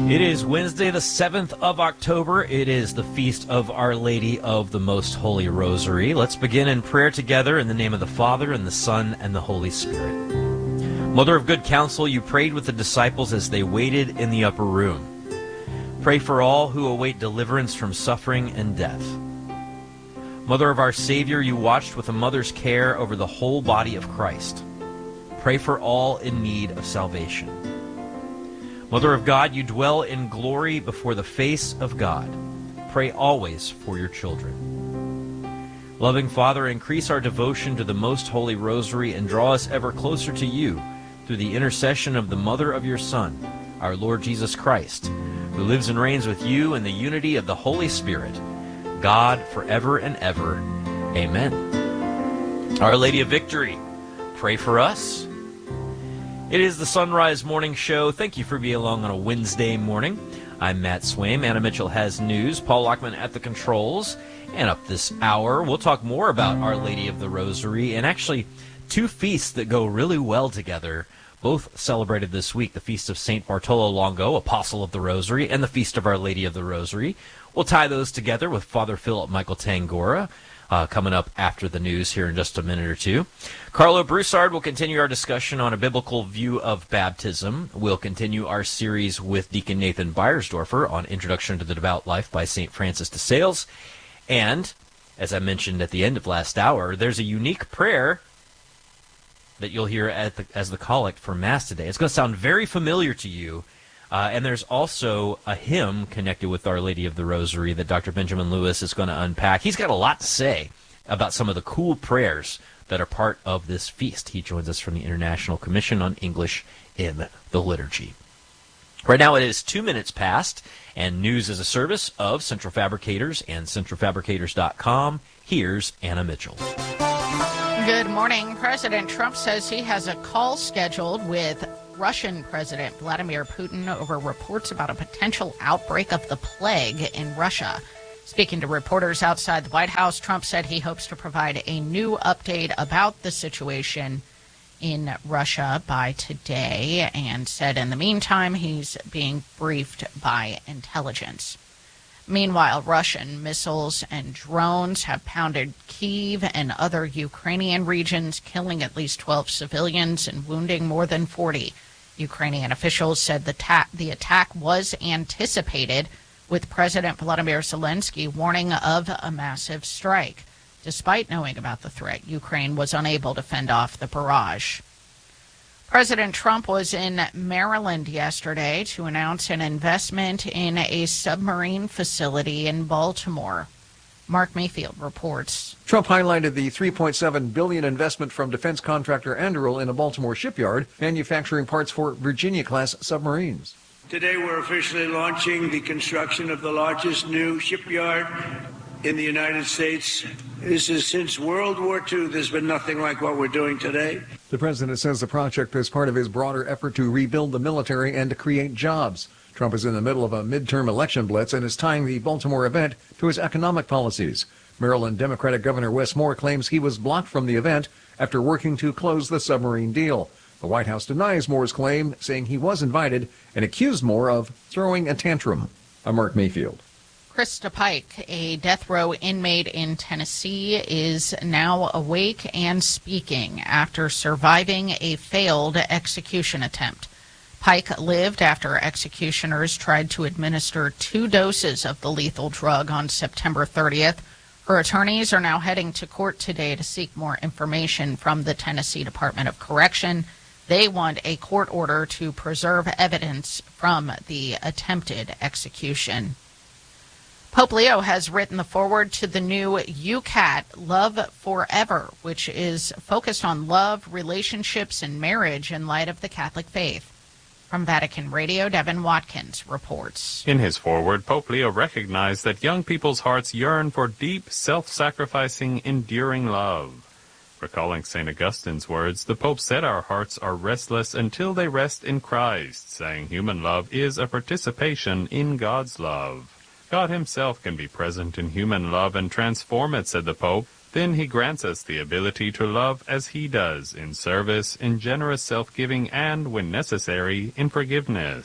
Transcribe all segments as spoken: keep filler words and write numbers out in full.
It is Wednesday, the seventh of October. It is the feast of Our Lady of the Most Holy Rosary. Let's begin in prayer together in the name of the Father, and the Son, and the Holy Spirit. Mother of good counsel, you prayed with the disciples as they waited in the upper room. Pray for all who await deliverance from suffering and death. Mother of our Savior, you watched with a mother's care over the whole body of Christ. Pray for all in need of salvation. Mother of God, you dwell in glory before the face of God. Pray always for your children. Loving Father, increase our devotion to the Most Holy Rosary and draw us ever closer to you through the intercession of the Mother of your Son, our Lord Jesus Christ, who lives and reigns with you in the unity of the Holy Spirit, God forever and ever. Amen. Our Lady of Victory, pray for us. It is the Sunrise Morning Show. Thank you for being along on a Wednesday morning. I'm Matt Swaim. Anna Mitchell has news. Paul Lockman at the controls. And up this hour, we'll talk more about Our Lady of the Rosary, and actually two feasts that go really well together, both celebrated this week, the Feast of Saint Bartolo Longo, Apostle of the Rosary, and the Feast of Our Lady of the Rosary. We'll tie those together with Father Philip Michael Tangora, Uh, coming up after the news here in just a minute or two. Carlo Broussard will continue our discussion on a biblical view of baptism. We'll continue our series with Deacon Nathan Beiersdorfer on Introduction to the Devout Life by Saint Francis de Sales. And, as I mentioned at the end of last hour, there's a unique prayer that you'll hear at the, as the collect for Mass today. It's going to sound very familiar to you. Uh, and there's also a hymn connected with Our Lady of the Rosary that Doctor Benjamin Lewis is going to unpack. He's got a lot to say about some of the cool prayers that are part of this feast. He joins us from the International Commission on English in the Liturgy. Right now it is two minutes past, and news is a service of Central Fabricators and central fabricators dot com. Here's Anna Mitchell. Good morning. President Trump says he has a call scheduled with Russian President Vladimir Putin over reports about a potential outbreak of the plague in Russia. Speaking to reporters outside the White House, Trump said he hopes to provide a new update about the situation in Russia by today, and said in the meantime he's being briefed by intelligence. Meanwhile, Russian missiles and drones have pounded Kyiv and other Ukrainian regions, killing at least twelve civilians and wounding more than forty. Ukrainian officials said the, ta- the attack was anticipated, with President Volodymyr Zelensky warning of a massive strike. Despite knowing about the threat, Ukraine was unable to fend off the barrage. President Trump was in Maryland yesterday to announce an investment in a submarine facility in Baltimore. Mark Mayfield reports. Trump highlighted the three point seven billion dollars investment from defense contractor Anduril in a Baltimore shipyard, manufacturing parts for Virginia-class submarines. Today we're officially launching the construction of the largest new shipyard in the United States. This is since World War Two. There's been nothing like what we're doing today. The president says the project is part of his broader effort to rebuild the military and to create jobs. Trump is in the middle of a midterm election blitz and is tying the Baltimore event to his economic policies. Maryland Democratic Governor Wes Moore claims he was blocked from the event after working to close the submarine deal. The White House denies Moore's claim, saying he was invited, and accused Moore of throwing a tantrum. I'm Mark Mayfield. Krista Pike, a death row inmate in Tennessee, is now awake and speaking after surviving a failed execution attempt. Pike lived after executioners tried to administer two doses of the lethal drug on September thirtieth. Her attorneys are now heading to court today to seek more information from the Tennessee Department of Correction. They want a court order to preserve evidence from the attempted execution. Pope Leo has written the foreword to the new U CAT, Love Forever, which is focused on love, relationships, and marriage in light of the Catholic faith. From Vatican Radio, Devin Watkins reports. In his foreword, Pope Leo recognized that young people's hearts yearn for deep, self-sacrificing, enduring love. Recalling Saint Augustine's words, the Pope said our hearts are restless until they rest in Christ, saying human love is a participation in God's love. God himself can be present in human love and transform it, said the Pope. Then he grants us the ability to love as he does, in service, in generous self-giving, and, when necessary, in forgiveness.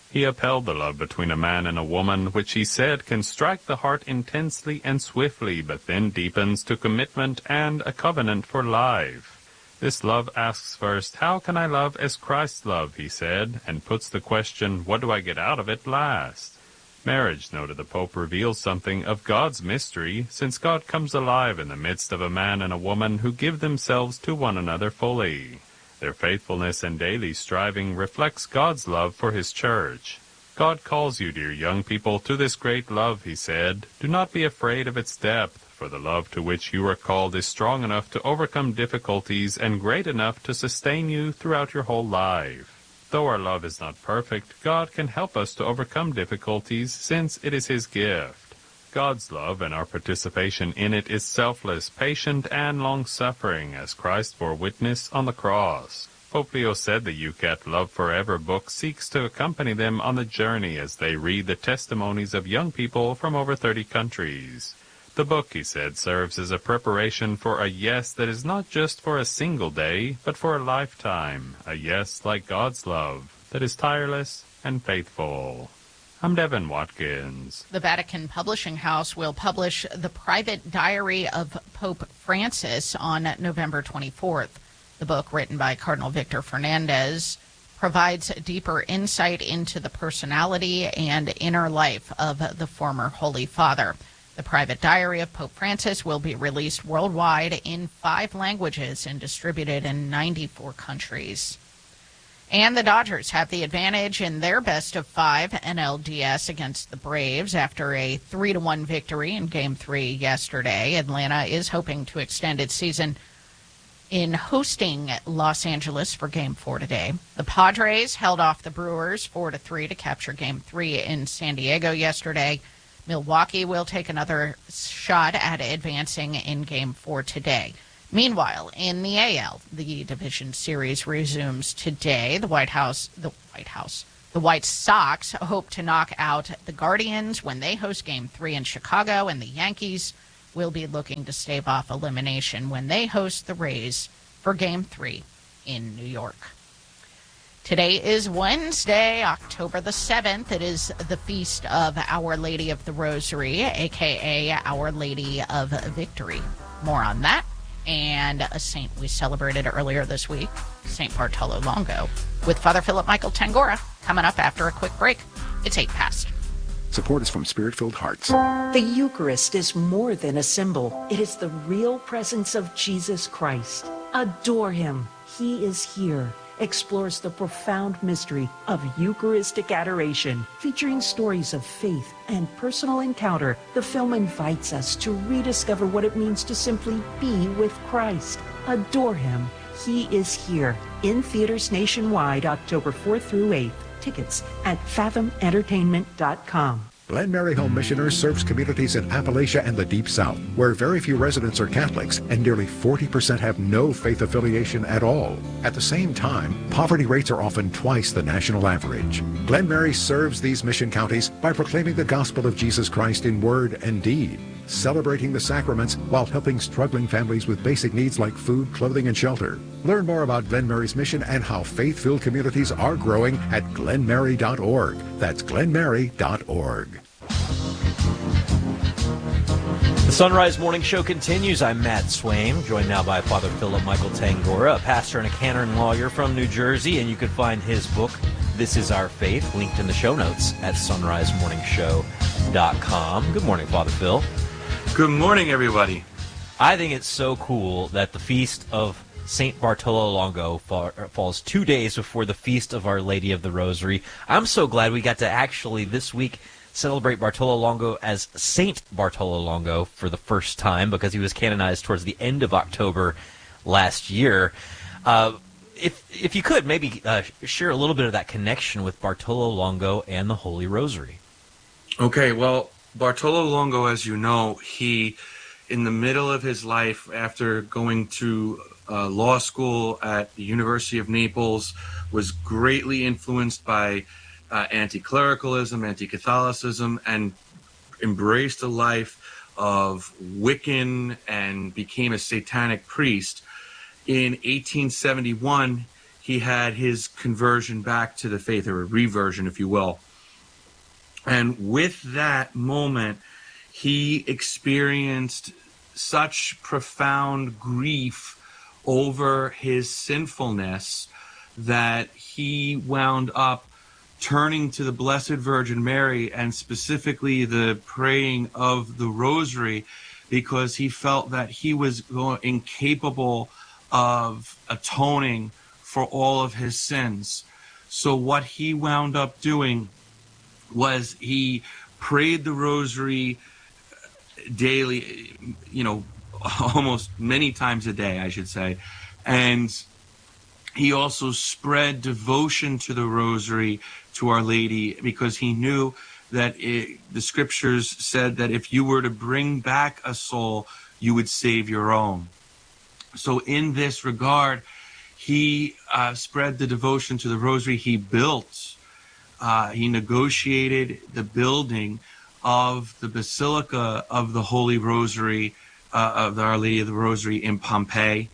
He upheld the love between a man and a woman, which he said can strike the heart intensely and swiftly, but then deepens to commitment and a covenant for life. This love asks first, how can I love as Christ loved, he said, and puts the question, what do I get out of it, last? Marriage, noted the Pope, reveals something of God's mystery, since God comes alive in the midst of a man and a woman who give themselves to one another fully. Their faithfulness and daily striving reflects God's love for his church. God calls you, dear young people, to this great love, he said. Do not be afraid of its depth, for the love to which you are called is strong enough to overcome difficulties and great enough to sustain you throughout your whole life. Though our love is not perfect, God can help us to overcome difficulties, since it is his gift. God's love and our participation in it is selfless, patient, and long-suffering, as Christ bore witness on the cross. Pope Leo said the U C A T Love Forever book seeks to accompany them on the journey as they read the testimonies of young people from over thirty countries. The book, he said, serves as a preparation for a yes that is not just for a single day, but for a lifetime, a yes like God's love, that is tireless and faithful. I'm Devin Watkins. The Vatican Publishing House will publish the private diary of Pope Francis on November twenty-fourth. The book, written by Cardinal Victor Fernandez, provides deeper insight into the personality and inner life of the former Holy Father. The private diary of Pope Francis will be released worldwide in five languages and distributed in ninety-four countries. And the Dodgers have the advantage in their best of five N L D S against the Braves after a three to one victory in Game three yesterday. Atlanta is hoping to extend its season in hosting Los Angeles for Game four today. The Padres held off the Brewers four to three to capture Game three in San Diego yesterday. Milwaukee will take another shot at advancing in Game four today. Meanwhile, in the A L, the division series resumes today. The White House, the White House, the White Sox hope to knock out the Guardians when they host Game three in Chicago, and the Yankees will be looking to stave off elimination when they host the Rays for Game three in New York. Today is Wednesday, October the seventh. It is the feast of Our Lady of the Rosary, a k a. Our Lady of Victory. More on that. And a saint we celebrated earlier this week, Saint Bartolo Longo, with Father Philip Michael Tangora, coming up after a quick break. It's eight past. Support is from Spirit-Filled Hearts. The Eucharist is more than a symbol. It is the real presence of Jesus Christ. Adore him. He is here. Explores the profound mystery of Eucharistic adoration. Featuring stories of faith and personal encounter, the film invites us to rediscover what it means to simply be with Christ. Adore him. He is here. In theaters nationwide, October fourth through eighth. Tickets at fathom entertainment dot com. Glen Mary Home Missioners serves communities in Appalachia and the Deep South, where very few residents are Catholics and nearly forty percent have no faith affiliation at all. At the same time, poverty rates are often twice the national average. Glen Mary serves these mission counties by proclaiming the gospel of Jesus Christ in word and deed, celebrating the sacraments while helping struggling families with basic needs like food, clothing, and shelter. Learn more about Glen Mary's mission and how faith-filled communities are growing at glen mary dot org. That's glen mary dot org. The Sunrise Morning Show continues. I'm Matt Swaim, joined now by Father Philip Michael Tangora, a pastor and a canon lawyer from New Jersey, and you can find his book, This Is Our Faith, linked in the show notes at sunrise morning show dot com. Good morning, Father Phil. Good morning, everybody. I think it's so cool that the feast of Saint Bartolo Longo falls two days before the feast of Our Lady of the Rosary. I'm so glad we got to actually this week celebrate Bartolo Longo as Saint Bartolo Longo for the first time, because he was canonized towards the end of October last year. Uh, if if you could, maybe uh, share a little bit of that connection with Bartolo Longo and the Holy Rosary. Okay, well, Bartolo Longo, as you know, he, in the middle of his life, after going to uh, law school at the University of Naples, was greatly influenced by uh, anti-clericalism, anti-Catholicism, and embraced a life of Wiccan and became a satanic priest. In eighteen seventy-one, he had his conversion back to the faith, or a reversion, if you will. And with that moment, he experienced such profound grief over his sinfulness that he wound up turning to the Blessed Virgin Mary, and specifically the praying of the Rosary, because he felt that he was incapable of atoning for all of his sins. So what he wound up doing was he prayed the Rosary daily, you know, almost many times a day, I should say. And he also spread devotion to the Rosary, to Our Lady, because he knew that it, the scriptures said that if you were to bring back a soul, you would save your own. So in this regard, he uh, spread the devotion to the Rosary. He built, uh, he negotiated the building of the Basilica of the Holy Rosary, uh, of the Our Lady of the Rosary in Pompeii.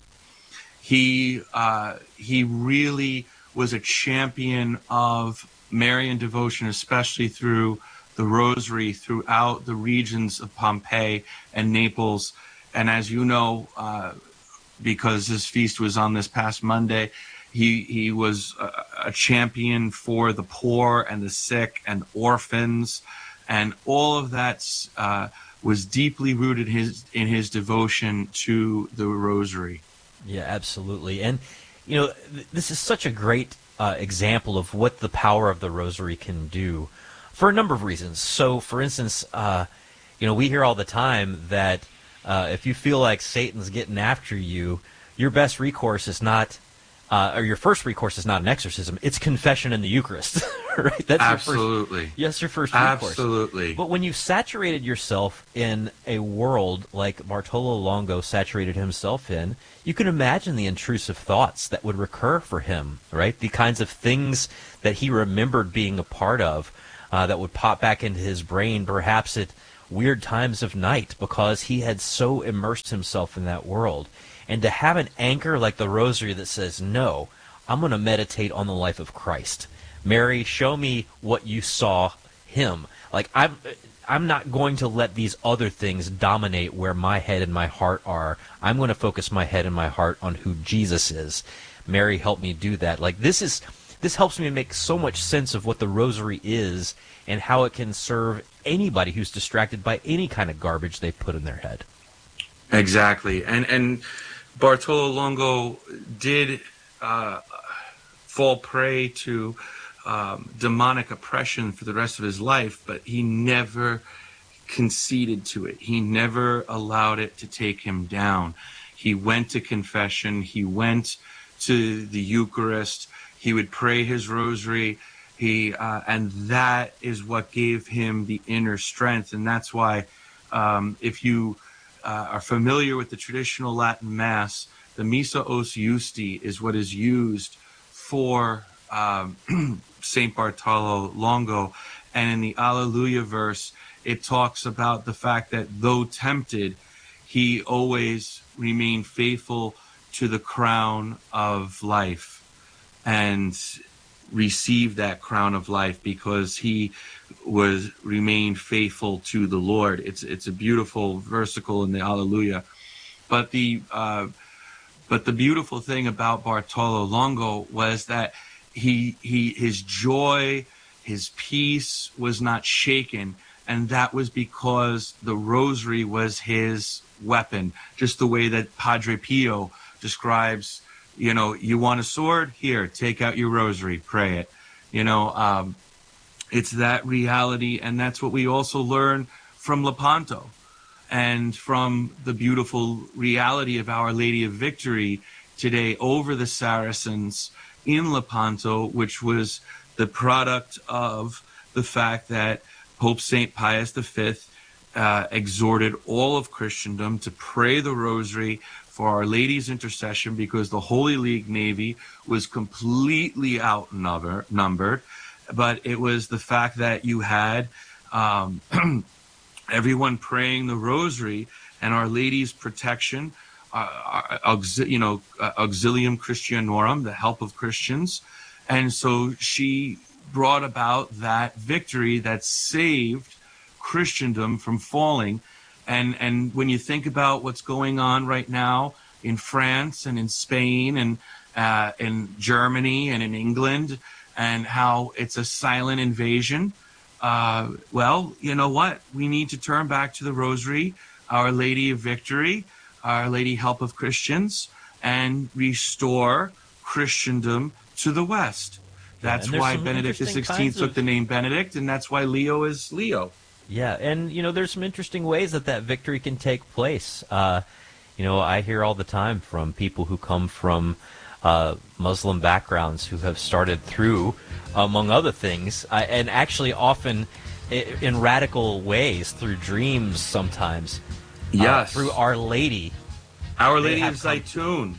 He, uh, he really was a champion of Marian devotion, especially through the Rosary, throughout the regions of Pompeii and Naples. And as you know, uh, because this feast was on this past Monday, he he was a, a champion for the poor and the sick and orphans, and all of that uh, was deeply rooted his in his devotion to the Rosary. Yeah, absolutely. And, you know, th- this is such a great uh, example of what the power of the Rosary can do for a number of reasons. So, for instance, uh, you know, we hear all the time that uh, if you feel like Satan's getting after you, your best recourse is not, uh, or your first recourse is not an exorcism, it's confession in the Eucharist, right? That's Absolutely. Your first, yes, your first recourse. Absolutely. But when you saturated yourself in a world like Bartolo Longo saturated himself in, you can imagine the intrusive thoughts that would recur for him, right? The kinds of things that he remembered being a part of uh, that would pop back into his brain, perhaps at weird times of night, because he had so immersed himself in that world. And to have an anchor like the Rosary that says, no, I'm going to meditate on the life of Christ. Mary, show me what you saw him. Like, I'm I'm not going to let these other things dominate where my head and my heart are. I'm going to focus my head and my heart on who Jesus is. Mary, help me do that. Like, this is this helps me make so much sense of what the Rosary is and how it can serve anybody who's distracted by any kind of garbage they put in their head. Exactly. And and Bartolo Longo did uh, fall prey to um, demonic oppression for the rest of his life, but he never conceded to it. He never allowed it to take him down. He went to confession. He went to the Eucharist. He would pray his Rosary. He uh, and that is what gave him the inner strength. And that's why um, if you uh, are familiar with the traditional Latin Mass, the Missa Os Justi is what is used for um, Saint Bartolo Longo. And in the Alleluia verse, it talks about the fact that though tempted, he always remained faithful to the crown of life and received that crown of life because he was remained faithful to the Lord. It's it's a beautiful versicle in the Alleluia. But the uh, but the beautiful thing about Bartolo Longo was that he he his joy, his peace was not shaken, and that was because the Rosary was his weapon. Just the way that Padre Pio describes, you know, you want a sword? Here, take out your Rosary, pray it. You know, um, it's that reality, and that's what we also learn from Lepanto and from the beautiful reality of Our Lady of Victory today over the Saracens in Lepanto, which was the product of the fact that Pope Saint Pius the Fifth uh, exhorted all of Christendom to pray the Rosary for Our Lady's intercession, because the Holy League Navy was completely outnumbered. But it was the fact that you had um, everyone praying the Rosary and Our Lady's protection uh, auxi- you know, uh, Auxilium Christianorum, the help of Christians. And so she brought about that victory that saved Christendom from falling. And and when you think about what's going on right now in France and in Spain and uh, in Germany and in England, and how it's a silent invasion, uh, well, you know what? We need to turn back to the Rosary, Our Lady of Victory, Our Lady Help of Christians, and restore Christendom to the West. That's yeah, why Benedict the sixteenth took of... the name Benedict, and that's why Leo is Leo. Yeah, and, you know, there's some interesting ways that that victory can take place. Uh, you know, I hear all the time from people who come from uh, Muslim backgrounds who have started through, among other things, uh, and actually often in radical ways, through dreams sometimes. Yes. Uh, through Our Lady. Our Lady of Zaytun.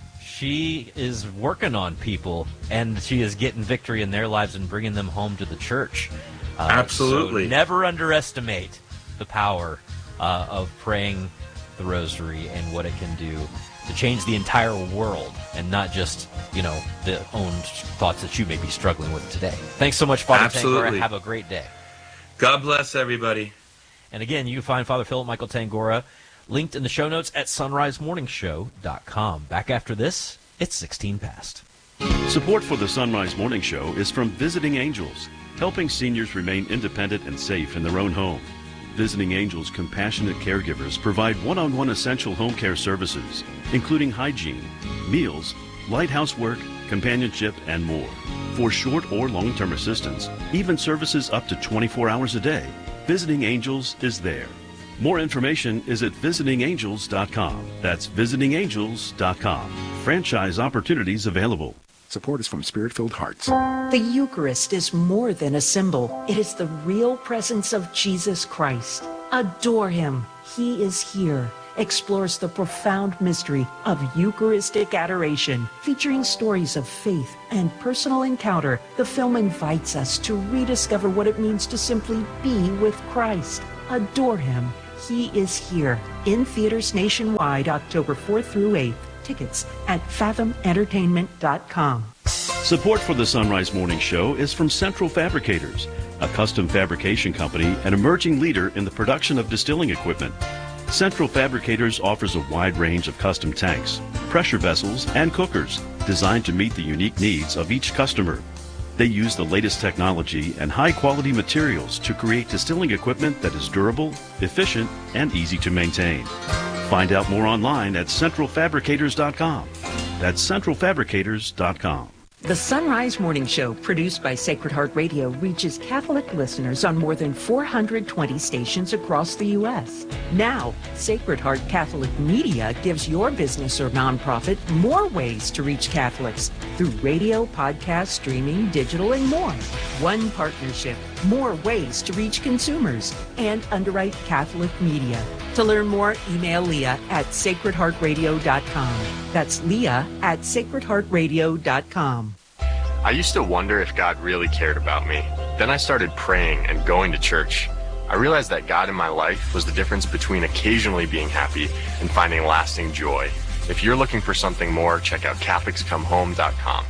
She is working on people, and she is getting victory in their lives and bringing them home to the church. Uh, Absolutely. So never underestimate the power uh, of praying the Rosary and what it can do to change the entire world, and not just, you know, the own thoughts that you may be struggling with today. Thanks so much, Father Absolutely. Tangora. Have a great day. God bless everybody. And again, you can find Father Philip Michael Tangora linked in the show notes at sunrise morning show dot com. Back after this, it's sixteen past. Support for the Sunrise Morning Show is from Visiting Angels, helping seniors remain independent and safe in their own home. Visiting Angels compassionate caregivers provide one-on-one essential home care services, including hygiene, meals, light housework, companionship, and more. For short or long-term assistance, even services up to twenty-four hours a day, Visiting Angels is there. More information is at visiting angels dot com. That's visiting angels dot com. Franchise opportunities available. Support is from Spirit-Filled Hearts. The Eucharist is more than a symbol. It is the real presence of Jesus Christ. Adore him. He is here. Explores the profound mystery of Eucharistic adoration. Featuring stories of faith and personal encounter, the film invites us to rediscover what it means to simply be with Christ. Adore him. He is here. In theaters nationwide, October fourth through eighth. Tickets at fathom entertainment dot com. Support for the Sunrise Morning Show is from Central Fabricators, a custom fabrication company and emerging leader in the production of distilling equipment. Central Fabricators offers a wide range of custom tanks, pressure vessels, and cookers designed to meet the unique needs of each customer. They use the latest technology and high-quality materials to create distilling equipment that is durable, efficient, and easy to maintain. Find out more online at central fabricators dot com. That's central fabricators dot com. The Sunrise Morning Show, produced by Sacred Heart Radio, reaches Catholic listeners on more than four hundred twenty stations across the U S. Now, Sacred Heart Catholic Media gives your business or nonprofit more ways to reach Catholics through radio, podcast, streaming, digital, and more. One partnership, more ways to reach consumers, and underwrite Catholic media. To learn more, email Leah at sacred heart radio dot com. That's Leah at sacred heart radio dot com. I used to wonder if God really cared about me. Then I started praying and going to church. I realized that God in my life was the difference between occasionally being happy and finding lasting joy. If you're looking for something more, check out catholics come home dot com.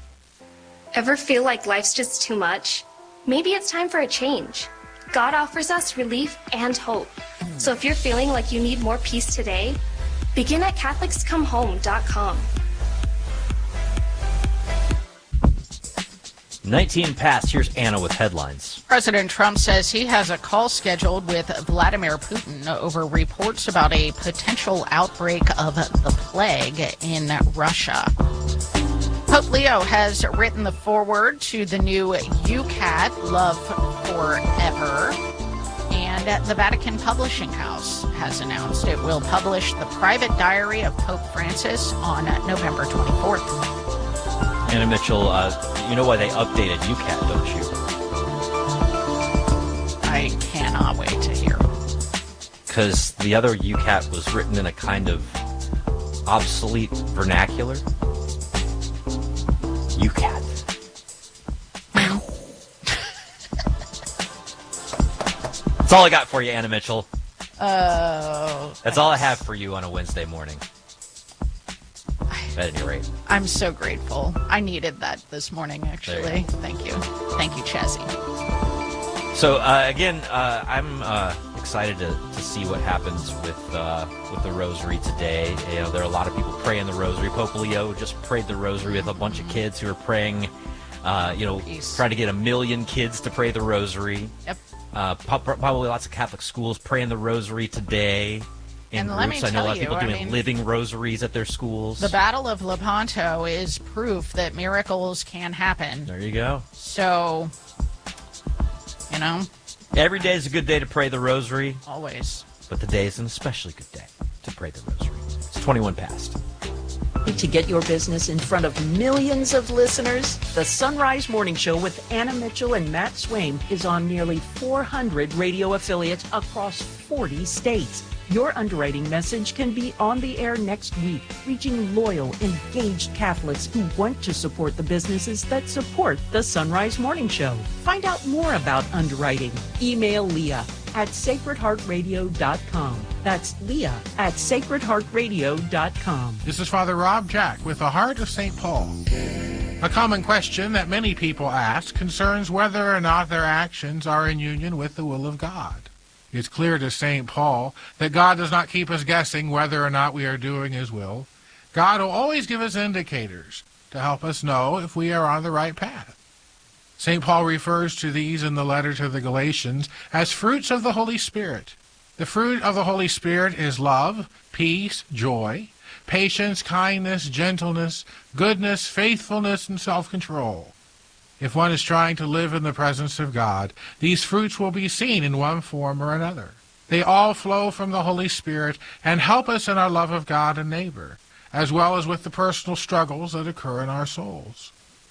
Ever feel like life's just too much? Maybe it's time for a change. God offers us relief and hope. So if you're feeling like you need more peace today, begin at catholics come home dot com. nineteen past. Here's Anna with headlines. President Trump says he has a call scheduled with Vladimir Putin over reports about a potential outbreak of the plague in Russia. Pope Leo has written the foreword to the new UCAT, Love Forever, and the Vatican Publishing House has announced it will publish the private diary of Pope Francis on November twenty-fourth. Anna Mitchell, uh, you know why they updated UCAT, don't you? I cannot wait to hear. Because the other UCAT was written in a kind of obsolete vernacular. UCAT. That's all I got for you, Anna Mitchell. Oh. That's all I have for you on a Wednesday morning. at any rate. I'm so grateful. I needed that this morning, actually. You Thank you. Thank you, Chazzy. So, uh, again, uh, I'm uh, excited to, to see what happens with uh, with the rosary today. You know, there are a lot of people praying the rosary. Pope Leo just prayed the rosary with a bunch of kids who are praying, uh, you know, Peace. trying to get a million kids to pray the rosary. Yep. Uh, probably lots of Catholic schools praying the rosary today in And let groups. me I know a lot tell of people you, I doing mean, living rosaries at their schools. The Battle of Lepanto is proof that miracles can happen. There you go. So, you know, Every day is a good day to pray the rosary, always. but today is an especially good day to pray the rosary. It's twenty-one past. To get your business in front of millions of listeners, the Sunrise Morning Show with Anna Mitchell and Matt Swaim is on nearly four hundred radio affiliates across forty states. Your underwriting message can be on the air next week, reaching loyal, engaged Catholics who want to support the businesses that support the Sunrise Morning Show. Find out more about underwriting. Email Leah at sacred heart radio dot com. That's Leah at sacred heart radio dot com. This is Father Rob Jack with the Heart of Saint Paul. A common question that many people ask concerns whether or not their actions are in union with the will of God. It's clear to Saint Paul that God does not keep us guessing whether or not we are doing his will. God will always give us indicators to help us know if we are on the right path. Saint Paul refers to these in the letter to the Galatians as fruits of the Holy Spirit. The fruit of the Holy Spirit is love, peace, joy, patience, kindness, gentleness, goodness, faithfulness, and self-control. If one is trying to live in the presence of God, these fruits will be seen in one form or another. They all flow from the Holy Spirit and help us in our love of God and neighbor, as well as with the personal struggles that occur in our souls.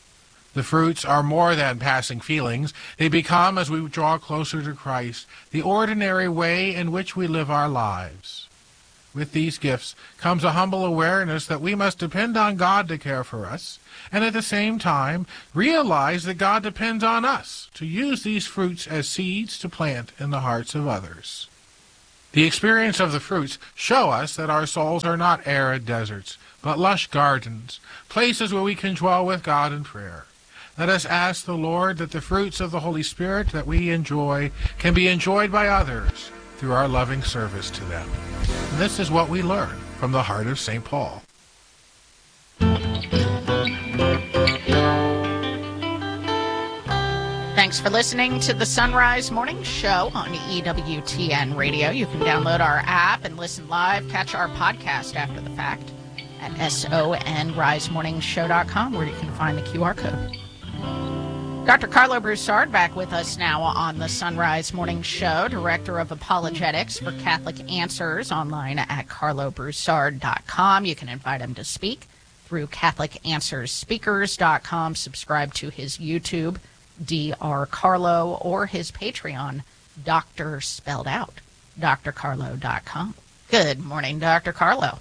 The fruits are more than passing feelings. They become, as we draw closer to Christ, the ordinary way in which we live our lives. With these gifts comes a humble awareness that we must depend on God to care for us, and at the same time realize that God depends on us to use these fruits as seeds to plant in the hearts of others. The experience of the fruits show us that our souls are not arid deserts, but lush gardens, places where we can dwell with God in prayer. Let us ask the Lord that the fruits of the Holy Spirit that we enjoy can be enjoyed by others through our loving service to them. And this is what we learn from the heart of Saint Paul. Thanks for listening to the Sunrise Morning Show on E W T N Radio. You can download our app and listen live, catch our podcast after the fact at son rise morning show dot com, where you can find the Q R code. Doctor Carlo Broussard back with us now on the Sunrise Morning Show, Director of Apologetics for Catholic Answers, online at carlo broussard dot com. You can invite him to speak through catholic answers speakers dot com. Subscribe to his YouTube, D R Carlo, or his Patreon, Doctor spelled out, D R carlo dot com. Good morning, Doctor Carlo.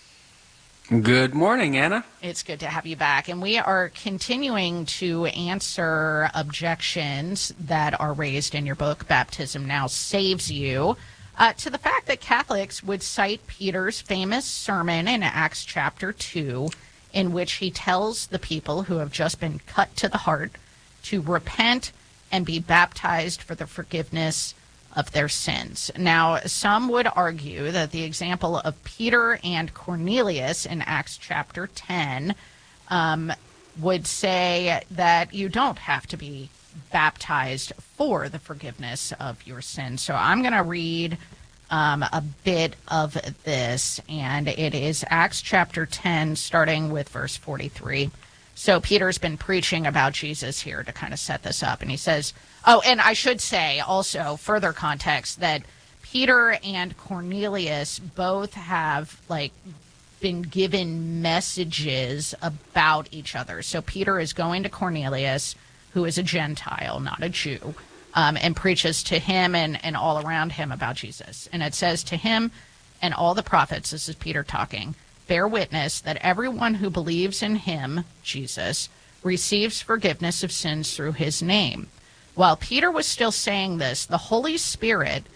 Good morning, Anna. It's good to have you back. And we are continuing to answer objections that are raised in your book, Baptism Now Saves You, uh, to the fact that Catholics would cite Peter's famous sermon in Acts chapter two, in which he tells the people who have just been cut to the heart to repent and be baptized for the forgiveness of their sins. Now, some would argue that the example of Peter and Cornelius in Acts chapter ten um, would say that you don't have to be baptized for the forgiveness of your sins. So I'm going to read um, a bit of this, and it is Acts chapter ten, starting with verse forty-three. So Peter's been preaching about Jesus here to kind of set this up. And he says, oh, and I should say also, further context, that Peter and Cornelius both have, like, been given messages about each other. So Peter is going to Cornelius, who is a Gentile, not a Jew, um, and preaches to him and, and all around him about Jesus. And it says, to him and all the prophets, this is Peter talking, bear witness that everyone who believes in him, Jesus, receives forgiveness of sins through his name. While Peter was still saying this, the Holy Spirit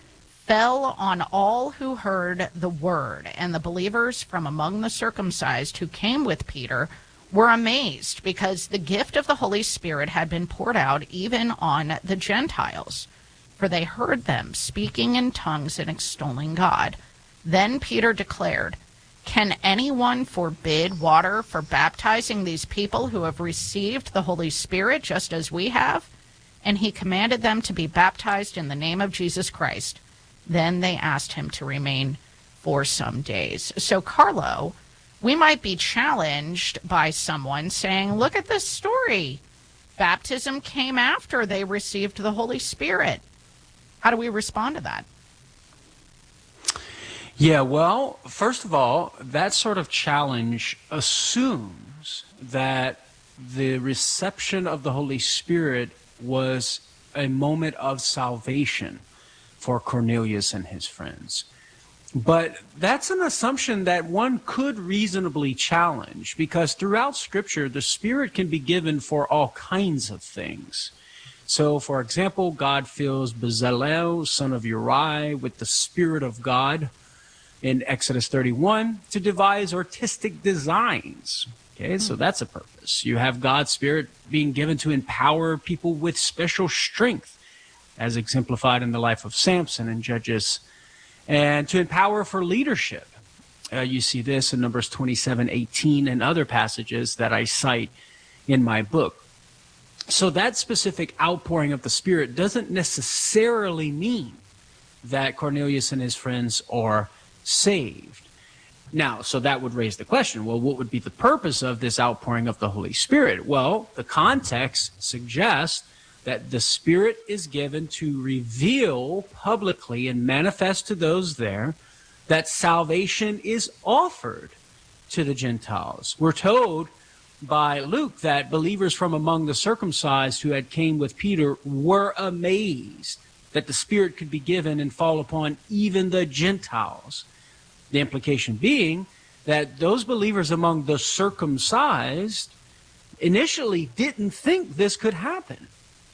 fell on all who heard the word, and the believers from among the circumcised who came with Peter were amazed because the gift of the Holy Spirit had been poured out even on the Gentiles, for they heard them speaking in tongues and extolling God. Then Peter declared, "Can anyone forbid water for baptizing these people who have received the Holy Spirit just as we have?" And he commanded them to be baptized in the name of Jesus Christ. Then they asked him to remain for some days. So, Carlo, we might be challenged by someone saying, look at this story. Baptism came after they received the Holy Spirit. How do we respond to that? Yeah, well, first of all, that sort of challenge assumes that the reception of the Holy Spirit was a moment of salvation for Cornelius and his friends. But that's an assumption that one could reasonably challenge, because throughout Scripture, the Spirit can be given for all kinds of things. So, for example, God fills Bezalel, son of Uri, with the Spirit of God in Exodus thirty-one to devise artistic designs. Okay, so that's a purpose. You have God's Spirit being given to empower people with special strength, as exemplified in the life of Samson in Judges, and to empower for leadership. Uh, you see this in Numbers twenty-seven eighteen and other passages that I cite in my book. So that specific outpouring of the Spirit doesn't necessarily mean that Cornelius and his friends are saved. Now, so that would raise the question, well, what would be the purpose of this outpouring of the Holy Spirit? Well, the context suggests that the Spirit is given to reveal publicly and manifest to those there that salvation is offered to the Gentiles. We're told by Luke that believers from among the circumcised who had came with Peter were amazed that the Spirit could be given and fall upon even the Gentiles. The implication being that those believers among the circumcised initially didn't think this could happen.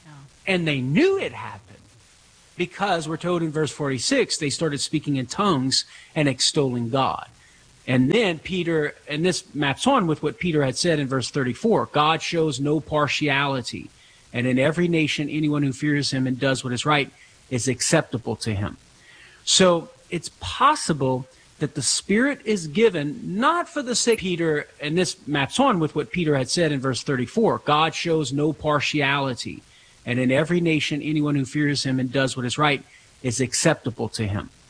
And they knew it happened because we're told in verse forty-six, they started speaking in tongues and extolling God. And then Peter, and this maps on with what Peter had said in verse thirty-four, God shows no partiality, and in every nation anyone who fears him and does what is right is acceptable to him. So it's possible that the Spirit is given not for the sake of Peter, and this maps on with what Peter had said in verse thirty-four, God shows no partiality, and in every nation anyone who fears him and does what is right is acceptable to him.